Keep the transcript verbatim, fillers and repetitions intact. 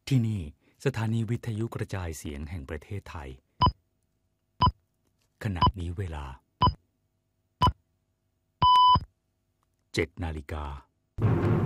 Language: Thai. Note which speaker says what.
Speaker 1: ที่นี่สถานีวิทยุกระจายเสียงแห่งประเทศไทยขณะนี้เวลาเจ็ดนาฬิกา